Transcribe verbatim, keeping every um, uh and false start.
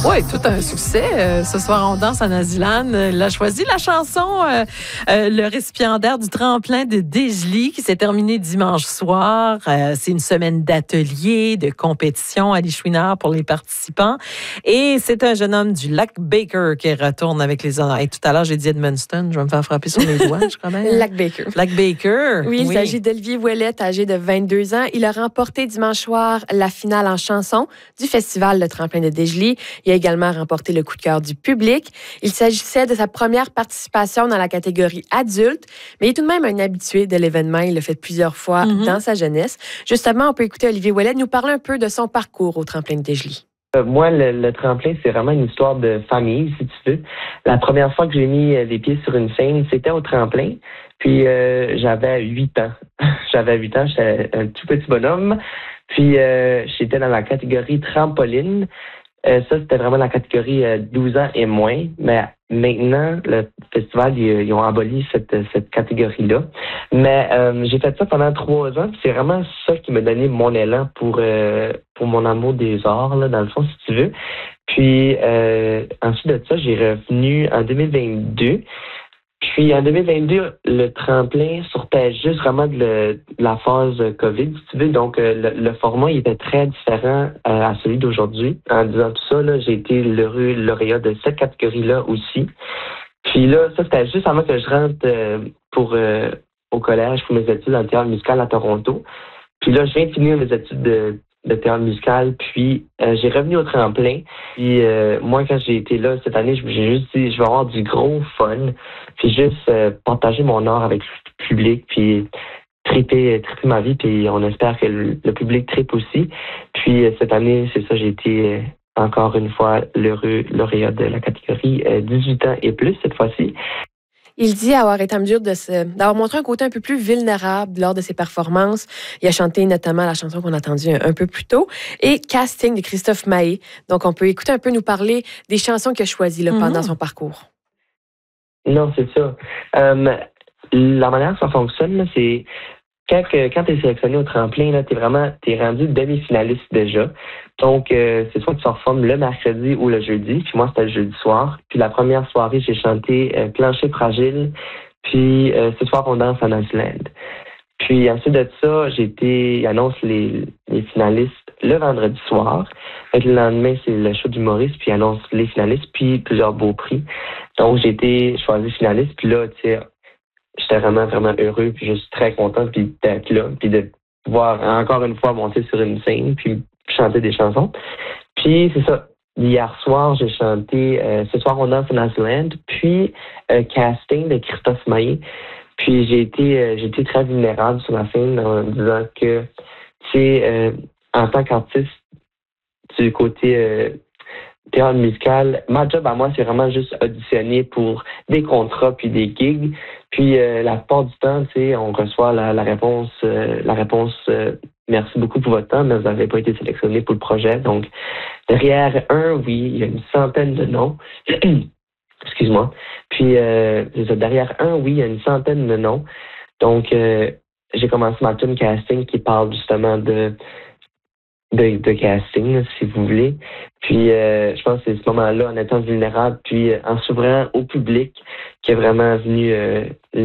Oui, tout un succès. Euh, ce soir, on danse à Naziland. Elle a choisi la chanson euh, euh, Le récipiendaire du tremplin de Desjely qui s'est terminé dimanche soir. Euh, c'est une semaine d'ateliers, de compétition à Lichouinard pour les participants. Et c'est un jeune homme du Lac Baker qui retourne avec les honneurs. Et tout à l'heure, j'ai dit Edmundston. Je vais me faire frapper sur les doigts, je crois bien. Lac Baker. Lac Baker. Oui, il oui. s'agit d'Olivier Ouellette, âgé de vingt-deux ans. Il a remporté dimanche soir la finale en chanson du festival Le Tremplin de Desjely. Il a également remporté le coup de cœur du public. Il s'agissait de sa première participation dans la catégorie adulte, mais il est tout de même un habitué de l'événement. Il l'a fait plusieurs fois mm-hmm. dans sa jeunesse. Justement, on peut écouter Olivier Ouellette nous parler un peu de son parcours au Tremplin de Desjely. Euh, moi, le, le tremplin, c'est vraiment une histoire de famille, si tu veux. La première fois que j'ai mis les pieds sur une scène, c'était au tremplin. Puis euh, j'avais huit ans. j'avais huit ans, j'étais un tout petit bonhomme. Puis euh, j'étais dans la catégorie trampoline. Euh, ça, c'était vraiment la catégorie euh, douze ans et moins. Mais maintenant, le festival, ils, ils ont aboli cette, cette catégorie-là. Mais euh, j'ai fait ça pendant trois ans. C'est vraiment ça qui m'a donné mon élan pour, euh, pour mon amour des arts, là, dans le fond, si tu veux. Puis euh, ensuite de ça, j'ai revenu en deux mille vingt-deux. Puis en deux mille vingt-deux, le tremplin sortait juste vraiment de, le, de la phase COVID, si tu veux. Donc, euh, le, le format il était très différent euh, à celui d'aujourd'hui. En disant tout ça, là, j'ai été l'heureux lauréat de cette catégorie-là aussi. Puis là, ça, c'était juste avant que je rentre euh, pour euh, au collège pour mes études en théâtre musical à Toronto. Puis là, je viens de finir mes études de de théâtre musical, puis euh, j'ai revenu au tremplin. Puis euh, moi, quand j'ai été là cette année, j'ai juste dit, je vais avoir du gros fun, puis juste euh, partager mon art avec le public, puis triper, triper ma vie, puis on espère que le, le public tripe aussi. Puis euh, cette année, c'est ça, j'ai été euh, encore une fois l'heureux lauréat de la catégorie euh, dix-huit ans et plus cette fois-ci. Il dit avoir été en mesure de se, d'avoir montré un côté un peu plus vulnérable lors de ses performances. Il a chanté notamment la chanson qu'on a entendue un, un peu plus tôt et Casting de Christophe Maé. Donc, on peut écouter un peu nous parler des chansons qu'il a choisies là, mm-hmm. pendant son parcours. Non, c'est ça. Euh, la manière que ça fonctionne, là, c'est quand, quand tu es sélectionné au tremplin, tu es vraiment t'es rendu demi-finaliste déjà. Donc, euh, c'est soit que tu te reformes le mercredi ou le jeudi. Puis moi, c'était le jeudi soir. Puis la première soirée, j'ai chanté euh, Plancher fragile. Puis euh, ce soir, on danse à Naziland. Puis ensuite de ça, j'ai été, il annonce les, les finalistes le vendredi soir. Fait que le lendemain, c'est le show d'humoriste. Puis il annonce les finalistes, puis plusieurs beaux prix. Donc, j'ai été choisi finaliste. Puis là, tu sais, j'étais vraiment, vraiment heureux. Puis je suis très content puis d'être là. Puis de pouvoir encore une fois monter sur une scène. Puis chanter des chansons. Puis, c'est ça. Hier soir, j'ai chanté euh, Ce soir, on danse à Naziland, puis euh, Casting de Christophe Maé. Puis, j'ai été, euh, j'ai été très vulnérable sur la scène en disant que, tu sais, euh, en tant qu'artiste, du côté euh, théâtre musical, ma job à moi, c'est vraiment juste auditionner pour des contrats puis des gigs. Puis, euh, la plupart du temps, tu sais, on reçoit la, la réponse, euh, la réponse euh, merci beaucoup pour votre temps, mais vous n'avez pas été sélectionné pour le projet. Donc, derrière un, oui, il y a une centaine de noms. Excuse-moi. Puis, euh, derrière un, oui, il y a une centaine de noms. Donc, euh, j'ai commencé ma tune casting qui parle justement de de, de casting, si vous voulez. Puis, euh, je pense que c'est ce moment-là, en étant vulnérable, puis euh, en s'ouvrant au public, qui est vraiment venu euh,